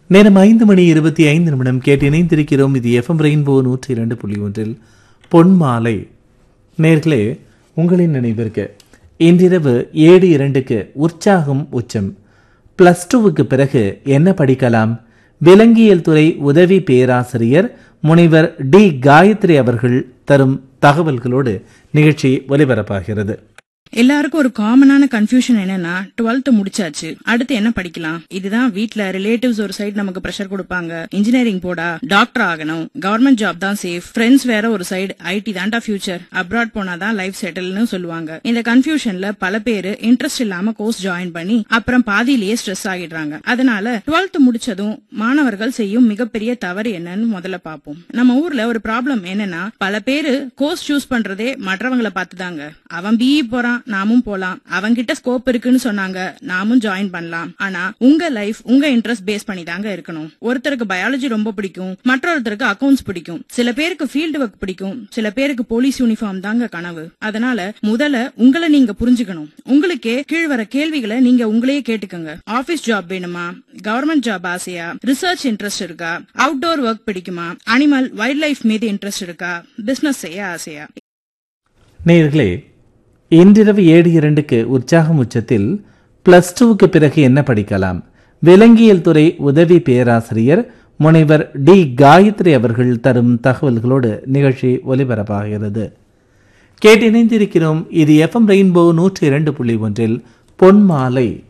நேரம் 5:25 கேட்டு இணைந்திருக்கிறோம். இது எஃப்எம் ரெயின்போ 102.1 பொன்மாலை. நேர்களே, உங்களின் நினைவிற்கு இன்றிரவு 7:02 உற்சாகம் உச்சம். +2க்கு பிறகு என்ன படிக்கலாம்? விலங்கியல் துறை உதவி பேராசிரியர் முனைவர் டி காயத்ரி அவர்கள் தரும் தகவல்களோடு நிகழ்ச்சி ஒலிபரப்பாகிறது. எல்லாருக்கும் ஒரு காமனான கன்ஃபியூஷன் என்னன்னா, 12th முடிச்சாச்சு, அடுத்து என்ன படிக்கலாம்? இதுதான் வீட்ல ரிலேட்டிவ்ஸ் ஒரு சைடு நமக்கு பிரஷர் கொடுப்பாங்க. இன்ஜினியரிங் போடா, டாக்டர் ஆகணும், கவர்மெண்ட் ஜாப் தான் சேஃப், ஃப்ரெண்ட்ஸ் வேற ஒரு சைடு ஐடி தாண்டா ஃபியூச்சர், அப்ராட் போனாதான் லைஃப் செட்டில்னு சொல்லுவாங்க. இந்த கன்ஃபியூஷன்ல பல பேரு இன்ட்ரெஸ்ட் இல்லாம கோர்ஸ் ஜாயின் பண்ணி அப்புறம் பாதியிலேயே ஸ்ட்ரெஸ் ஆகிடுறாங்க. அதனால 12th முடிச்சதும் மாணவர்கள் செய்யும் மிகப்பெரிய தவறு என்னன்னு முதல்ல பாப்போம். நம்ம ஊர்ல ஒரு ப்ராப்ளம் என்னன்னா, பல பேரு கோர்ஸ் சூஸ் பண்றதே மற்றவங்களை பார்த்துதாங்க. அவன் பிஇ போறான், நாமும் போலாம், அவங்கிட்ட ஸ்கோப் இருக்குன்னு சொன்னாங்க, நாமும் ஜாயின் பண்ணலாம். ஆனா உங்க லைஃப் உங்க இன்ட்ரெஸ்ட் பேஸ் பண்ணி தாங்க இருக்கணும். ஒருத்தருக்கு பயாலஜி ரொம்ப பிடிக்கும், மற்றொருத்தருக்கு அக்கவுண்ட்ஸ் பிடிக்கும், சில பேருக்கு ஃபீல்டு ஒர்க் பிடிக்கும், சில பேருக்கு போலீஸ் யூனிஃபார்ம் தாங்க கனவு. அதனால முதல்ல உங்களை நீங்க புரிஞ்சுக்கணும். உங்களுக்கே கீழ் வர கேள்விகளை நீங்க உங்களையே கேட்டுக்கங்க. ஆபீஸ் ஜாப் வேணுமா? கவர்மெண்ட் ஜாப் ஆசையா? ரிசர்ச் இன்ட்ரெஸ்ட் இருக்கா? அவுட்டோர் ஒர்க் பிடிக்குமா? அனிமல் வைல்ட் லைஃப் மீது இன்ட்ரெஸ்ட் இருக்கா? பிசினஸ் செய்ய ஆசையா? நேயர்களே, இன்றிரவு 7:02 உற்சாகம் உச்சத்தில் +2க்கு பிறகு என்ன படிக்கலாம்? விலங்கியல் துறை உதவி பேராசிரியர் முனைவர் டி காயத்ரி அவர்கள் தரும் தகவல்களோடு நிகழ்ச்சி ஒலிபரப்பாகிறது. கேட்டிணைந்திருக்கிறோம். இது எஃப்எம் ரெயின்போ 102.1 பொன்மாலை.